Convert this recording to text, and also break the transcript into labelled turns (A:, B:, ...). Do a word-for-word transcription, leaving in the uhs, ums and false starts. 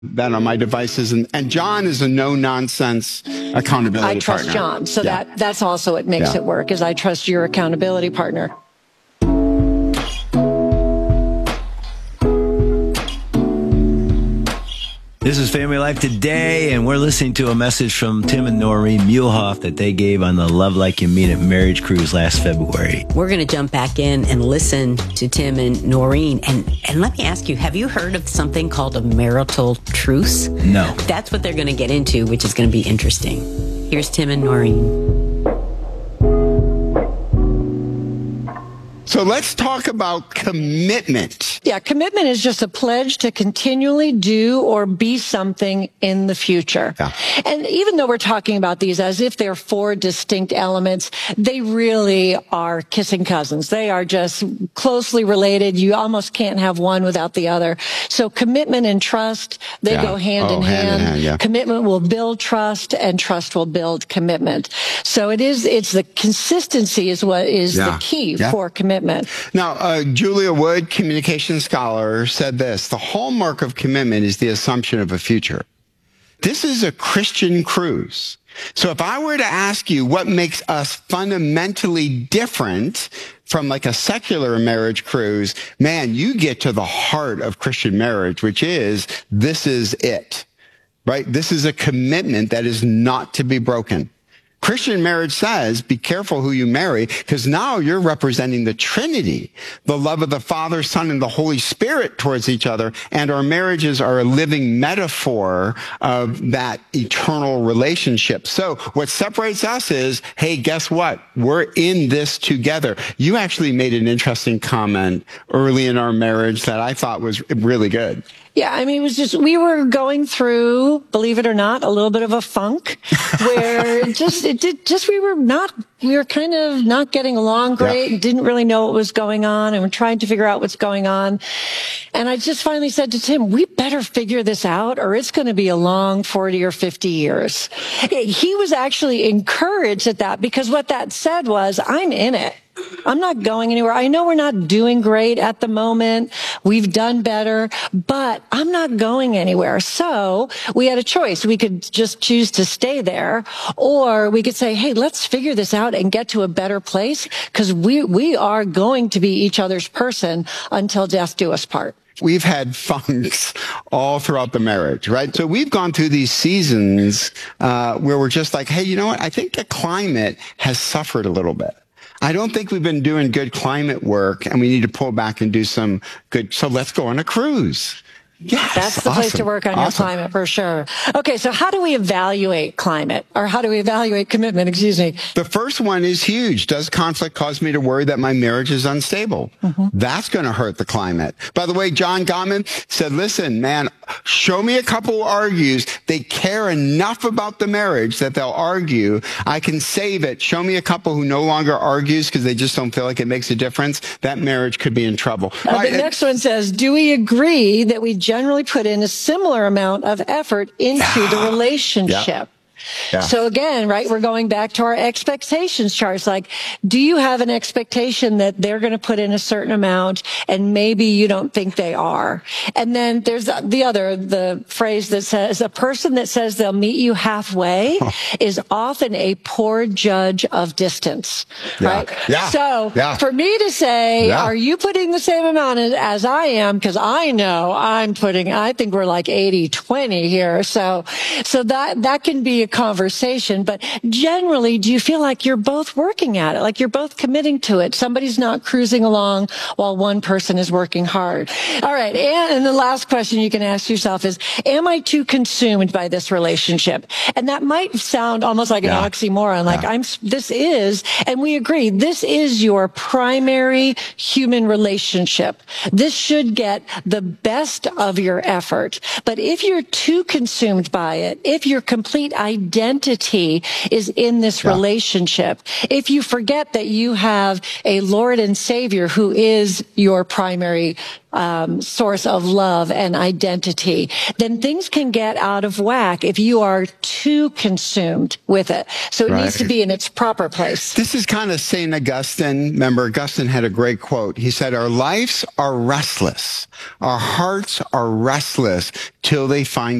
A: that on my devices. And, and John is a no-nonsense accountability
B: I trust
A: partner.
B: John. So
A: yeah.
B: that that's also what makes
A: yeah.
B: it work, is I trust your accountability partner.
C: This is Family Life Today, and we're listening to a message from Tim and Noreen Muehlhoff that they gave on the Love Like You Mean It marriage cruise last February.
D: We're going to jump back in and listen to Tim and Noreen. And, and let me ask you, have you heard of something called a marital truce?
C: No.
D: That's what they're going to get into, which is going to be interesting. Here's Tim and Noreen.
A: So let's talk about commitment.
B: Yeah, commitment is just a pledge to continually do or be something in the future.
A: Yeah.
B: And even though we're talking about these as if they're four distinct elements, they really are kissing cousins. They are just closely related. You almost can't have one without the other. So commitment and trust, they
A: Yeah.
B: go hand,
A: Oh,
B: in,
A: hand
B: hand.
A: in hand. Yeah.
B: Commitment will build trust, and trust will build commitment. So it is, it's the consistency is what is
A: Yeah.
B: the key
A: Yeah.
B: for commitment.
A: Now, uh, Julia Wood, communication scholar, said this: the hallmark of commitment is the assumption of a future. This is a Christian cruise. So if I were to ask you what makes us fundamentally different from like a secular marriage cruise, man, you get to the heart of Christian marriage, which is, this is it, right? This is a commitment that is not to be broken. Christian marriage says, be careful who you marry, because now you're representing the Trinity, the love of the Father, Son, and the Holy Spirit towards each other. And our marriages are a living metaphor of that eternal relationship. So what separates us is, hey, guess what? We're in this together. You actually made an interesting comment early in our marriage that I thought was really good.
B: Yeah, I mean, it was just, we were going through, believe it or not, a little bit of a funk where it just, it did, just, we were not, we were kind of not getting along great
A: Yeah.
B: and didn't really know what was going on, and we're trying to figure out what's going on. And I just finally said to Tim, we better figure this out or it's going to be a long forty or fifty years. He was actually encouraged at that, because what that said was, I'm in it. I'm not going anywhere. I know we're not doing great at the moment. We've done better, but I'm not going anywhere. So we had a choice. We could just choose to stay there, or we could say, hey, let's figure this out and get to a better place, because we, we are going to be each other's person until death do us part.
A: We've had funks all throughout the marriage, right? So we've gone through these seasons uh, where we're just like, hey, you know what? I think the climate has suffered a little bit. I don't think we've been doing good climate work, and we need to pull back and do some good. So let's go on a cruise. Yes,
B: That's the
A: awesome.
B: place to work on
A: awesome.
B: your climate, for sure. Okay, so how do we evaluate climate, or how do we evaluate commitment? Excuse me.
A: The first one is huge. Does conflict cause me to worry that my marriage is unstable? Mm-hmm. That's going to hurt the climate. By the way, John Gottman said, listen, man, show me a couple who argues. They care enough about the marriage that they'll argue. I can save it. Show me a couple who no longer argues because they just don't feel like it makes a difference. That marriage could be in trouble.
B: Uh,
A: right,
B: the next one says, do we agree that we generally put in a similar amount of effort into the relationship?
A: Yeah. Yeah.
B: So again, right, we're going back to our expectations charts. Like, do you have an expectation that they're going to put in a certain amount and maybe you don't think they are? And then there's the other, the phrase that says, a person that says they'll meet you halfway is often a poor judge of distance,
A: Yeah.
B: right?
A: Yeah.
B: So
A: Yeah.
B: for me to say,
A: Yeah.
B: are you putting the same amount as I am? Because I know I'm putting, I think we're like eighty twenty here. So, so that, that can be a conversation, but generally, do you feel like you're both working at it? Like you're both committing to it? Somebody's not cruising along while one person is working hard. All right. And, and the last question you can ask yourself is, am I too consumed by this relationship? And that might sound almost like an
A: Yeah.
B: oxymoron. Like
A: Yeah.
B: I'm, this is, and we agree, this is your primary human relationship. This should get the best of your effort. But if you're too consumed by it, if your complete identity identity is in this
A: Yeah.
B: relationship. If you forget that you have a Lord and Savior who is your primary um, source of love and identity, then things can get out of whack if you are too consumed with it. So it
A: Right.
B: needs to be in its proper place.
A: This is kind of Saint Augustine. Remember, Augustine had a great quote. He said, our lives are restless. Our hearts are restless till they find